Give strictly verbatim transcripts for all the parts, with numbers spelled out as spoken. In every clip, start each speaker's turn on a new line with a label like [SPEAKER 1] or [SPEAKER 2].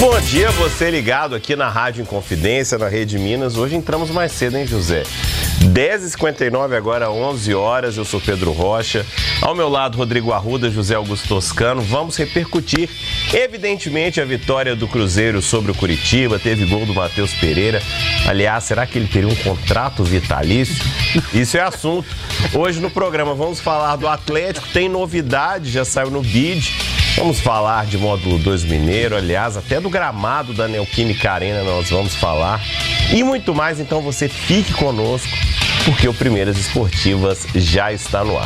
[SPEAKER 1] Bom dia, você ligado aqui na Rádio Inconfidência, na Rede Minas. Hoje entramos mais cedo, hein, José? dez e cinquenta e nove, agora onze horas. Eu sou Pedro Rocha. Ao meu lado, Rodrigo Arruda, José Augusto Toscano. Vamos repercutir, evidentemente, a vitória do Cruzeiro sobre o Curitiba. Teve gol do Matheus Pereira. Aliás, será que ele teria um contrato vitalício? Isso é assunto. Hoje no programa vamos falar do Atlético. Tem novidade, já saiu no bid. Vamos falar de Módulo dois Mineiro, aliás, até do gramado da Neoquímica Arena nós vamos falar. E muito mais, então você fique conosco, porque o Primeiras Esportivas já está no ar.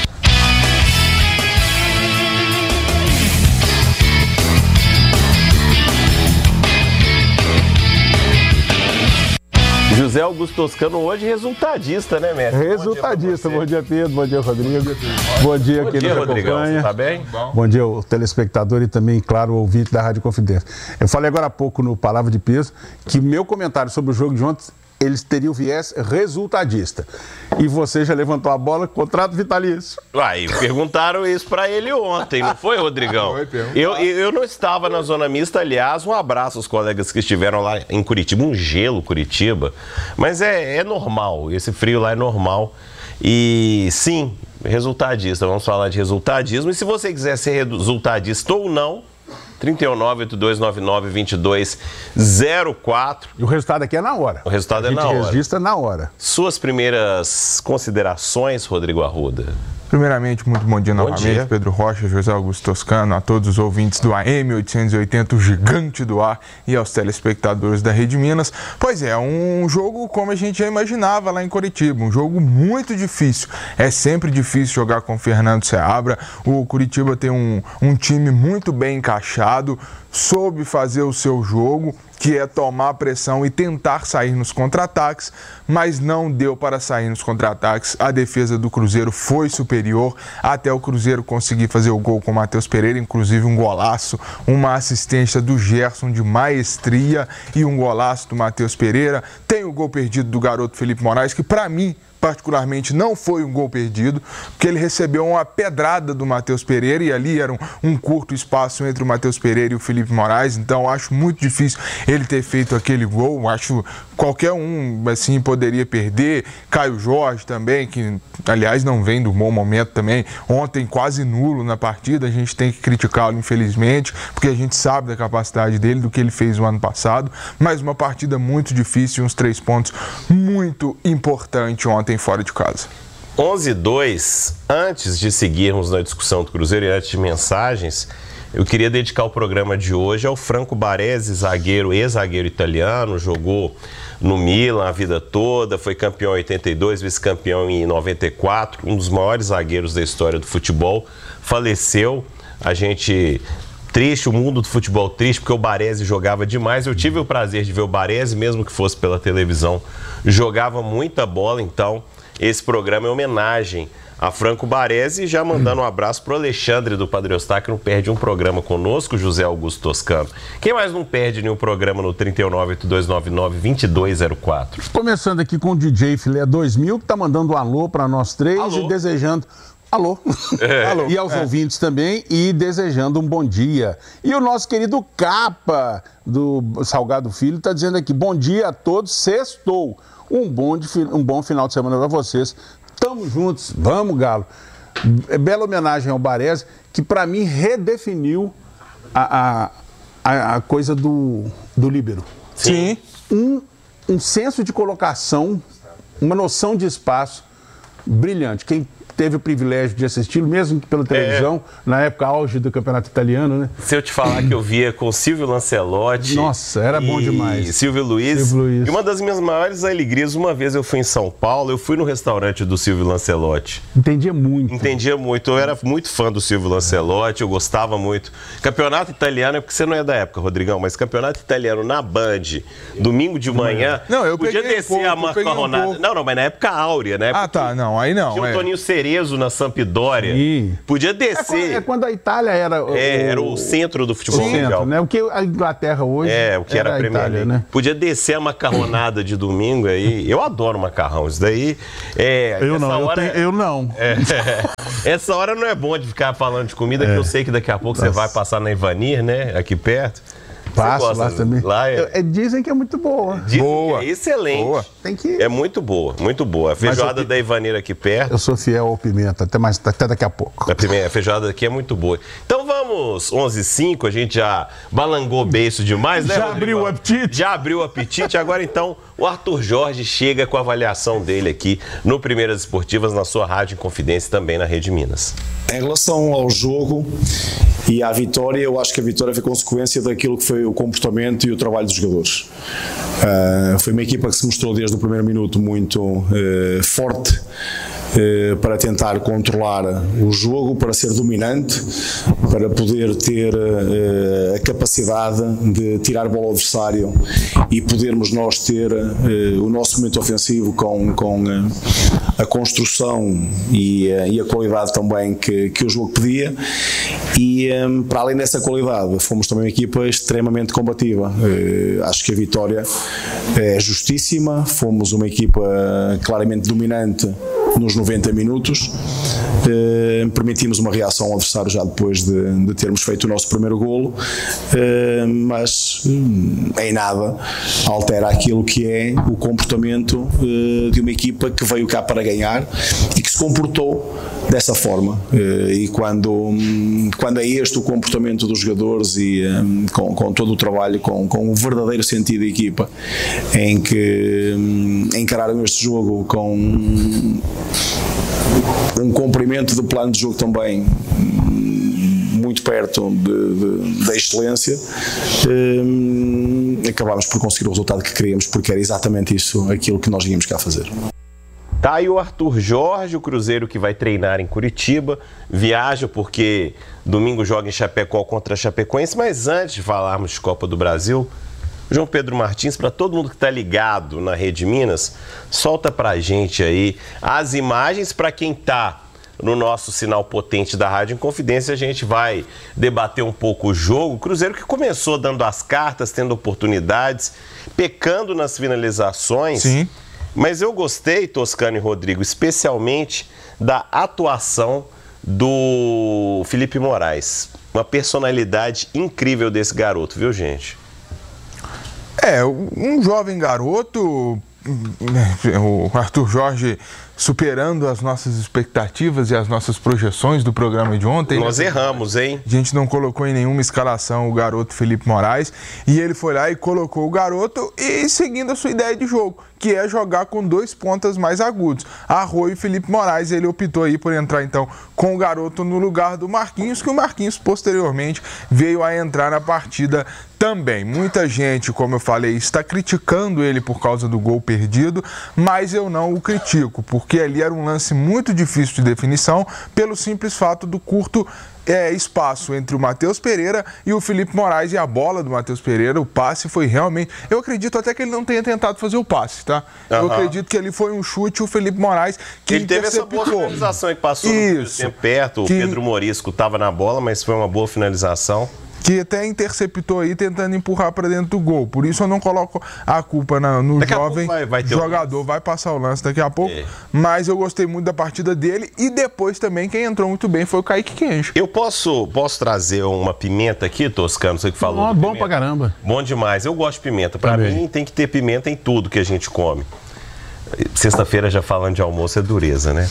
[SPEAKER 1] José Augusto Toscano hoje resultadista, né, mestre?
[SPEAKER 2] Resultadista. Bom dia, Pedro. Bom dia, Rodrigo. Bom dia,
[SPEAKER 1] Bom
[SPEAKER 2] quem
[SPEAKER 1] dia,
[SPEAKER 2] nos
[SPEAKER 1] Rodrigão.
[SPEAKER 2] acompanha.
[SPEAKER 1] Tá bem?
[SPEAKER 2] Bom. Bom dia, o telespectador e também, claro, o ouvinte da Rádio Confidência. Eu falei agora há pouco no Palavra de Peso que meu comentário sobre o jogo de ontem, eles teriam viés resultadista. E você já levantou a bola, contrato vitalício.
[SPEAKER 1] Uai, perguntaram isso pra ele ontem, não foi, Rodrigão? Foi, eu, eu não estava na zona mista, aliás, um abraço aos colegas que estiveram lá em Curitiba, um gelo Curitiba, mas é, é normal, esse frio lá é normal. E sim, resultadista, vamos falar de resultadismo. E se você quiser ser resultadista ou não, trinta e um, nove oito dois nove nove, vinte e dois zero quatro.
[SPEAKER 2] E o resultado aqui é na hora.
[SPEAKER 1] O resultado é na hora.
[SPEAKER 2] A gente registra na hora.
[SPEAKER 1] Suas primeiras considerações, Rodrigo Arruda?
[SPEAKER 3] Primeiramente, muito bom dia
[SPEAKER 1] bom
[SPEAKER 3] novamente,
[SPEAKER 1] dia.
[SPEAKER 3] Pedro Rocha, José Augusto Toscano, a todos os ouvintes do A M oitocentos e oitenta, o gigante do ar, e aos telespectadores da Rede Minas. Pois é, um jogo como a gente já imaginava lá em Curitiba, um jogo muito difícil. É sempre difícil jogar com o Fernando Seabra. O Curitiba tem um, um time muito bem encaixado, soube fazer o seu jogo, que é tomar a pressão e tentar sair nos contra-ataques, mas não deu para sair nos contra-ataques. A defesa do Cruzeiro foi superior, até o Cruzeiro conseguir fazer o gol com o Matheus Pereira, inclusive um golaço, uma assistência do Gerson de maestria e um golaço do Matheus Pereira. Tem o gol perdido do garoto Felipe Moraes, que para mim, particularmente, não foi um gol perdido, porque ele recebeu uma pedrada do Matheus Pereira e ali era um, um curto espaço entre o Matheus Pereira e o Felipe Moraes, então acho muito difícil ele ter feito aquele gol. Acho qualquer um assim poderia perder. Caio Jorge também, que aliás não vem do bom momento também, ontem quase nulo na partida, a gente tem que criticá-lo infelizmente, porque a gente sabe da capacidade dele, do que ele fez no ano passado, mas uma partida muito difícil e uns três pontos muito importantes ontem fora de casa.
[SPEAKER 1] onze e dois, antes de seguirmos na discussão do Cruzeiro e antes de mensagens, eu queria dedicar o programa de hoje ao Franco Baresi, zagueiro, ex-zagueiro italiano, jogou no Milan a vida toda, foi campeão em oitenta e dois, vice-campeão em noventa e quatro, um dos maiores zagueiros da história do futebol, faleceu. A gente... triste, o mundo do futebol triste, porque o Baresi jogava demais. Eu tive o prazer de ver o Baresi, mesmo que fosse pela televisão, jogava muita bola. Então, esse programa é homenagem a Franco Baresi, já mandando um abraço pro Alexandre do Padre Eustáquio, que não perde um programa conosco, José Augusto Toscano. Quem mais não perde nenhum programa no trinta e um, nove oito dois nove nove, vinte e dois zero quatro?
[SPEAKER 2] Começando aqui com o D J Filé dois mil, que tá mandando um alô para nós três. Alô. E desejando... Alô. É. Alô. E aos é. ouvintes também, e desejando um bom dia. E o nosso querido Capa, do Salgado Filho, está dizendo aqui, bom dia a todos, sextou. Um bom, de, um bom final de semana para vocês. Tamo juntos, vamos, Galo. Bela homenagem ao Baresi, que para mim redefiniu a, a, a coisa do, do líbero.
[SPEAKER 3] Sim.
[SPEAKER 2] Um, um senso de colocação, uma noção de espaço brilhante. Quem teve o privilégio de assisti-lo, mesmo que pela televisão, é. na época auge do campeonato italiano, né?
[SPEAKER 1] Se eu te falar que eu via com Silvio Lancelotti...
[SPEAKER 2] Nossa, era bom demais.
[SPEAKER 1] Silvio Luiz.
[SPEAKER 2] Silvio Luiz.
[SPEAKER 1] E uma das minhas maiores alegrias, uma vez eu fui em São Paulo, eu fui no restaurante do Silvio Lancelotti.
[SPEAKER 2] Entendia muito.
[SPEAKER 1] Entendia muito. Eu era muito fã do Silvio Lancelotti, eu gostava muito. Campeonato italiano, é porque você não é da época, Rodrigão, mas campeonato italiano na Band, domingo de manhã,
[SPEAKER 3] não, eu
[SPEAKER 1] podia descer um pouco, a macarronada. Um não, não, mas na época áurea, né?
[SPEAKER 3] Ah, tá, não, aí não.
[SPEAKER 1] Tinha o
[SPEAKER 3] é.
[SPEAKER 1] Toninho Cerezo na Sampdoria. Sim. Podia descer.
[SPEAKER 2] É, é quando a Itália era o,
[SPEAKER 1] é, era o centro do futebol
[SPEAKER 2] o
[SPEAKER 1] mundial.
[SPEAKER 2] Centro, né? O que a Inglaterra hoje
[SPEAKER 1] é, o que era,
[SPEAKER 2] era
[SPEAKER 1] a Premier
[SPEAKER 2] Itália,
[SPEAKER 1] League.
[SPEAKER 2] Né?
[SPEAKER 1] Podia descer a macarronada de domingo aí. Eu adoro macarrão. Isso daí é.
[SPEAKER 2] Eu não,
[SPEAKER 1] hora,
[SPEAKER 2] eu, tenho, eu não.
[SPEAKER 1] É, essa hora não é bom de ficar falando de comida, é. que eu sei que daqui a pouco Nossa. Você vai passar na Ivanir, né? Aqui perto.
[SPEAKER 2] Passo lá também.
[SPEAKER 1] Lá é...
[SPEAKER 2] É, dizem que é muito boa.
[SPEAKER 1] Dizem
[SPEAKER 3] boa.
[SPEAKER 1] Que é excelente. Boa.
[SPEAKER 2] Tem que...
[SPEAKER 1] É muito boa, muito boa. A feijoada eu... da Ivaneira aqui perto.
[SPEAKER 2] Eu sou fiel ao Pimenta, até, mais, até daqui a pouco.
[SPEAKER 1] A, primeira, a feijoada aqui é muito boa. Então vamos, onze e cinco, a gente já balangou beiço demais, né,
[SPEAKER 2] Já
[SPEAKER 1] Rodrigo?
[SPEAKER 2] abriu o apetite?
[SPEAKER 1] Já abriu o apetite. Agora então o Arthur Jorge chega com a avaliação dele aqui no Primeiras Esportivas, na sua Rádio Inconfidência e também na Rede Minas.
[SPEAKER 4] Em relação ao jogo e à vitória, eu acho que a vitória foi consequência daquilo que foi o comportamento e o trabalho dos jogadores. Uh, foi uma equipa que se mostrou desde o primeiro minuto muito uh, forte, Uh, para tentar controlar o jogo, para ser dominante, para poder ter uh, a capacidade de tirar a bola ao adversário e podermos nós ter uh, o nosso momento ofensivo com, com uh, a construção e, uh, e a qualidade também que, que o jogo pedia. E um, para além dessa qualidade, fomos também uma equipa extremamente combativa. Uh, acho que a vitória é justíssima, fomos uma equipa claramente dominante nos noventa minutos, eh, permitimos uma reação ao adversário já depois de, de termos feito o nosso primeiro golo, eh, mas em nada altera aquilo que é o comportamento eh, de uma equipa que veio cá para ganhar e que se comportou dessa forma, eh, e quando, quando é este o comportamento dos jogadores e eh, com, com todo o trabalho, com, com um verdadeiro sentido de equipa, em que eh, encararam este jogo com um cumprimento do plano de jogo também muito perto de, de, da excelência, eh, acabámos por conseguir o resultado que queríamos, porque era exatamente isso aquilo que nós íamos cá fazer.
[SPEAKER 1] Tá aí o Arthur Jorge, o Cruzeiro que vai treinar em Curitiba, viaja porque domingo joga em Chapecó contra a Chapecoense, mas antes de falarmos de Copa do Brasil, João Pedro Martins, para todo mundo que está ligado na Rede Minas, solta para a gente aí as imagens. Para quem está no nosso sinal potente da Rádio Inconfidência, a gente vai debater um pouco o jogo. O Cruzeiro que começou dando as cartas, tendo oportunidades, pecando nas finalizações.
[SPEAKER 3] Sim.
[SPEAKER 1] Mas eu gostei, Toscano e Rodrigo, especialmente da atuação do Felipe Moraes. Uma personalidade incrível desse garoto, viu, gente?
[SPEAKER 3] É, um jovem garoto, o Arthur Jorge superando as nossas expectativas e as nossas projeções do programa de ontem.
[SPEAKER 1] Nós erramos, hein?
[SPEAKER 3] A gente não colocou em nenhuma escalação o garoto Felipe Moraes e ele foi lá e colocou o garoto e seguindo a sua ideia de jogo, que é jogar com dois pontas mais agudos. Arroio e Felipe Moraes, ele optou aí por entrar então com o garoto no lugar do Marquinhos, que o Marquinhos posteriormente veio a entrar na partida também. Muita gente, como eu falei, está criticando ele por causa do gol perdido, mas eu não o critico, porque ali era um lance muito difícil de definição, pelo simples fato do curto É, espaço entre o Matheus Pereira e o Felipe Moraes, e a bola do Matheus Pereira, o passe foi realmente... Eu acredito até que ele não tenha tentado fazer o passe, tá? Uhum. Eu acredito que ali foi um chute, o Felipe Moraes que
[SPEAKER 1] ele teve essa boa finalização que passou no tempo perto,
[SPEAKER 3] que...
[SPEAKER 1] o Pedro Morisco estava na bola, mas foi uma boa finalização.
[SPEAKER 3] Que até interceptou aí tentando empurrar para dentro do gol. Por isso eu não coloco a culpa na, no daqui jovem vai, vai jogador. Um vai passar o lance daqui a pouco. É. Mas eu gostei muito da partida dele. E depois também quem entrou muito bem foi o Kaique Kenji.
[SPEAKER 1] Eu posso, posso trazer uma pimenta aqui, Toscano? Você que falou.
[SPEAKER 2] Oh, bom pra caramba.
[SPEAKER 1] Bom demais. Eu gosto de pimenta. Para mim tem que ter pimenta em tudo que a gente come. Sexta-feira, já falando de almoço, é dureza, né?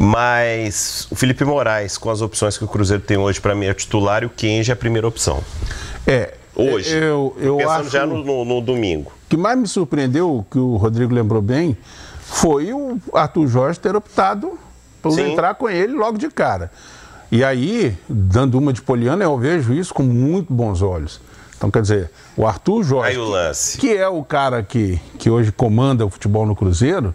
[SPEAKER 1] Mas o Felipe Moraes, com as opções que o Cruzeiro tem hoje, para mim é titular, e o Kenji é a primeira opção.
[SPEAKER 2] É.
[SPEAKER 1] Hoje.
[SPEAKER 2] Eu, eu
[SPEAKER 1] pensando
[SPEAKER 2] acho
[SPEAKER 1] já no, no, no domingo.
[SPEAKER 2] O que mais me surpreendeu, que o Rodrigo lembrou bem, foi o Arthur Jorge ter optado por Sim. entrar com ele logo de cara. E aí, dando uma de poliana, eu vejo isso com muito bons olhos. Então, quer dizer, o Arthur Jorge,
[SPEAKER 1] aí o lance.
[SPEAKER 2] que é o cara que, que hoje comanda o futebol no Cruzeiro,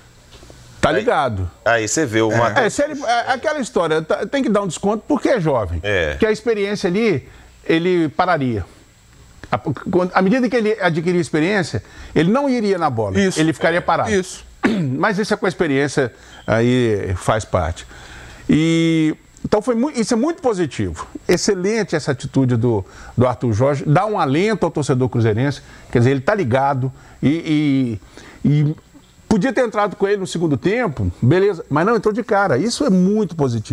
[SPEAKER 2] tá ligado.
[SPEAKER 1] Aí você vê o
[SPEAKER 2] é.
[SPEAKER 1] Matheus...
[SPEAKER 2] É, se ele, é, aquela história, tá, tem que dar um desconto porque é jovem.
[SPEAKER 1] É.
[SPEAKER 2] Porque a experiência ali, ele pararia. À, à medida que ele adquiria experiência, ele não iria na bola.
[SPEAKER 3] Isso.
[SPEAKER 2] Ele ficaria parado.
[SPEAKER 3] Isso.
[SPEAKER 2] Mas isso é com a experiência, aí faz parte. E... Então, foi muito, isso é muito positivo. Excelente essa atitude do, do Arthur Jorge. Dá um alento ao torcedor cruzeirense. Quer dizer, ele está ligado e, e, e podia ter entrado com ele no segundo tempo, beleza, mas não, entrou de cara. Isso é muito positivo.